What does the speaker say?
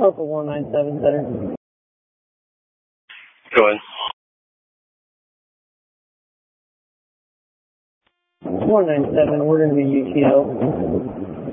Local 197 Center. Go ahead. 197, we're going to be UTL.